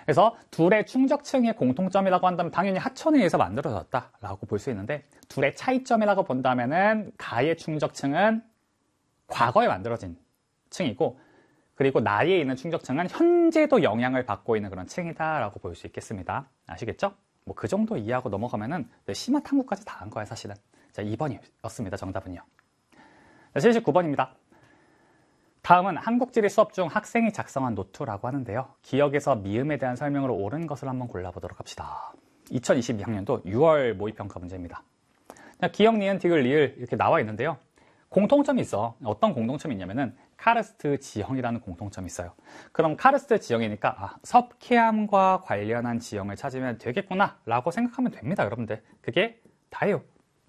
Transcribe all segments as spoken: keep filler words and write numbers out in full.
그래서 둘의 충적층의 공통점이라고 한다면 당연히 하천에 의해서 만들어졌다라고 볼 수 있는데, 둘의 차이점이라고 본다면은 가의 충적층은 과거에 만들어진 층이고, 그리고 나에 있는 충적층은 현재도 영향을 받고 있는 그런 층이다라고 볼 수 있겠습니다. 아시겠죠? 뭐 그 정도 이해하고 넘어가면은 심화 탐구까지 다 한 거예요, 사실은. 자, 이 번이었습니다. 정답은요. 자, 칠십구 번입니다. 다음은 한국지리 수업 중 학생이 작성한 노트라고 하는데요. 기억에서 미음에 대한 설명으로 옳은 것을 한번 골라보도록 합시다. 이천이십이 학년도 유월 모의평가 문제입니다. 기억, 니은, 디귿, 리을 이렇게 나와 있는데요. 공통점이 있어. 어떤 공통점이 있냐면은 카르스트 지형이라는 공통점이 있어요. 그럼 카르스트 지형이니까 아, 석회암과 관련한 지형을 찾으면 되겠구나 라고 생각하면 됩니다, 여러분들. 그게 다예요.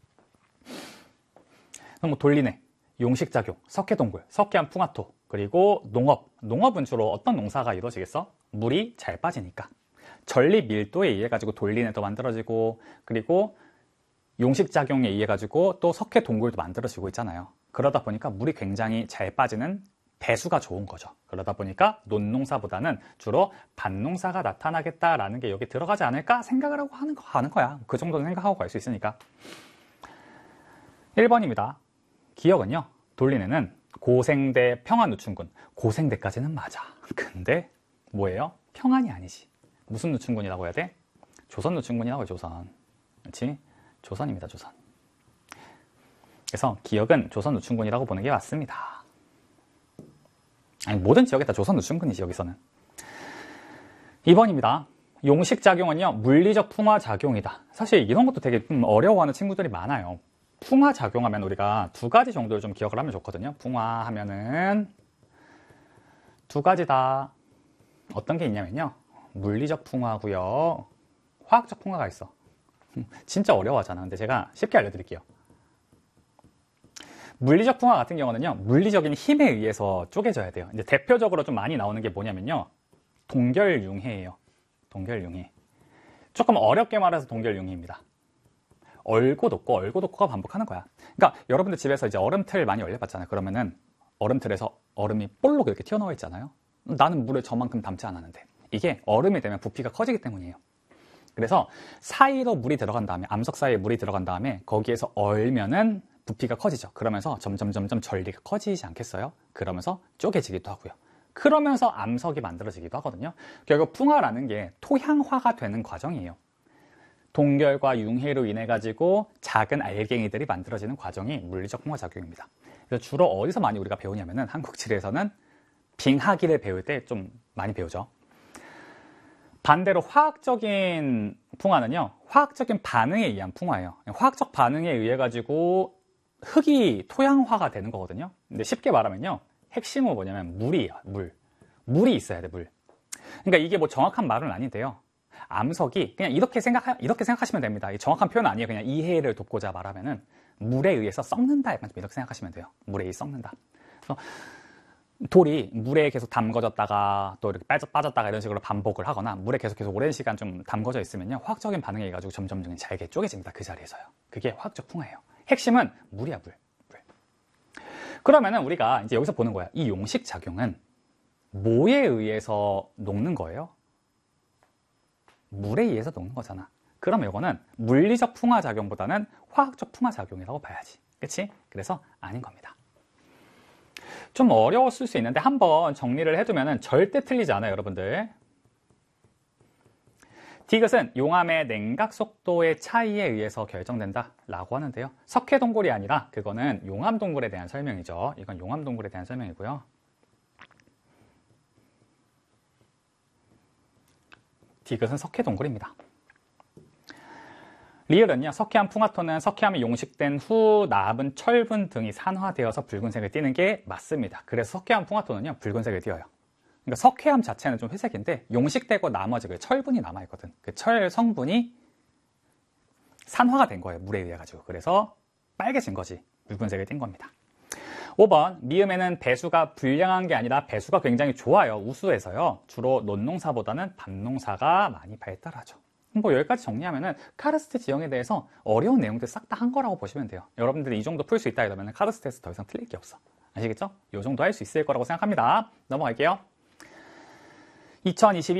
그럼 뭐 돌리네, 용식작용, 석회동굴, 석회암 풍화토, 그리고 농업. 농업은 주로 어떤 농사가 이루어지겠어? 물이 잘 빠지니까. 전리 밀도에 의해 가지고 돌리네도 만들어지고, 그리고 용식작용에 의해 가지고 또 석회동굴도 만들어지고 있잖아요. 그러다 보니까 물이 굉장히 잘 빠지는 배수가 좋은 거죠. 그러다 보니까 논농사보다는 주로 밭농사가 나타나겠다라는 게 여기 들어가지 않을까 생각을 하고 하는, 거, 하는 거야. 그 정도는 생각하고 갈 수 있으니까. 일 번입니다. 기억은요, 돌리네는 고생대 평안누춘군. 고생대까지는 맞아. 근데 뭐예요? 평안이 아니지. 무슨 누춘군이라고 해야 돼? 조선누춘군이라고 해, 조선. 그렇지? 조선입니다, 조선. 그래서 기억은 조선누춘군이라고 보는 게 맞습니다. 아니, 모든 지역에 다 조선누춘군이지, 여기서는. 이 번입니다. 용식작용은요, 물리적 풍화작용이다. 사실 이런 것도 되게 좀 어려워하는 친구들이 많아요. 풍화작용하면 우리가 두 가지 정도를 좀 기억을 하면 좋거든요. 풍화하면은 두 가지다. 어떤 게 있냐면요, 물리적 풍화고요, 화학적 풍화가 있어. 진짜 어려워하잖아. 근데 제가 쉽게 알려드릴게요. 물리적 풍화 같은 경우는요, 물리적인 힘에 의해서 쪼개져야 돼요. 이제 대표적으로 좀 많이 나오는 게 뭐냐면요, 동결융해예요. 동결융해. 조금 어렵게 말해서 동결융해입니다. 얼고독고, 얼고독고가 반복하는 거야. 그러니까 여러분들 집에서 이제 얼음틀 많이 얼려봤잖아요. 그러면은 얼음틀에서 얼음이 볼록 이렇게 튀어나와 있잖아요. 나는 물을 저만큼 담지 않았는데, 이게 얼음이 되면 부피가 커지기 때문이에요. 그래서 사이로 물이 들어간 다음에, 암석 사이에 물이 들어간 다음에 거기에서 얼면은 부피가 커지죠. 그러면서 점점 점점 전리가 커지지 않겠어요? 그러면서 쪼개지기도 하고요. 그러면서 암석이 만들어지기도 하거든요. 결국 풍화라는 게 토양화가 되는 과정이에요. 동결과 융해로 인해 가지고 작은 알갱이들이 만들어지는 과정이 물리적 풍화 작용입니다. 그래서 주로 어디서 많이 우리가 배우냐면은 한국지리에서는 빙하기를 배울 때 좀 많이 배우죠. 반대로 화학적인 풍화는요, 화학적인 반응에 의한 풍화예요. 화학적 반응에 의해 가지고 흙이 토양화가 되는 거거든요. 근데 쉽게 말하면요, 핵심은 뭐냐면 물이에요. 물. 물이 있어야 돼, 물. 그러니까 이게 뭐 정확한 말은 아닌데요, 암석이 그냥 이렇게 생각 이렇게 생각하시면 됩니다. 정확한 표현은 아니에요. 그냥 이해를 돕고자 말하면은 물에 의해서 썩는다, 약간 이렇게 생각하시면 돼요. 물에 의해 썩는다. 그래서 돌이 물에 계속 담궈졌다가 또 이렇게 빠졌다가 이런 식으로 반복을 하거나 물에 계속 계속 오랜 시간 좀 담궈져 있으면요, 화학적인 반응에 의해 가지고 점점 점 잘게 쪼개집니다. 그 자리에서요. 그게 화학적 풍화예요. 핵심은 물이야, 물. 물. 그러면은 우리가 이제 여기서 보는 거야. 이 용식 작용은 뭐에 의해서 녹는 거예요? 물에 의해서 녹는 거잖아. 그럼 이거는 물리적 풍화 작용보다는 화학적 풍화 작용이라고 봐야지. 그치? 그래서 아닌 겁니다. 좀 어려웠을 수 있는데 한번 정리를 해두면 절대 틀리지 않아요, 여러분들. 디귿은 용암의 냉각 속도의 차이에 의해서 결정된다 라고 하는데요, 석회동굴이 아니라 그거는 용암동굴에 대한 설명이죠. 이건 용암동굴에 대한 설명이고요. 디귿은 석회동굴입니다. 리을은요, 석회암 풍화토는 석회암이 용식된 후 남은 철분 등이 산화되어서 붉은색을 띠는 게 맞습니다. 그래서 석회암 풍화토는요, 붉은색을 띄어요. 그러니까 석회암 자체는 좀 회색인데 용식되고 나머지 그 철분이 남아있거든. 그 철 성분이 산화가 된 거예요, 물에 의해 가지고. 그래서 빨개진 거지. 붉은색을 띈 겁니다. 오 번, 미음에는 배수가 불량한 게 아니라 배수가 굉장히 좋아요. 우수해서요. 주로 논농사보다는 밭농사가 많이 발달하죠. 뭐 여기까지 정리하면은 카르스트 지형에 대해서 어려운 내용들 싹 다 한 거라고 보시면 돼요. 여러분들이 이 정도 풀 수 있다 이러면 카르스트에서 더 이상 틀릴 게 없어. 아시겠죠? 이 정도 할 수 있을 거라고 생각합니다. 넘어갈게요. 이천이십이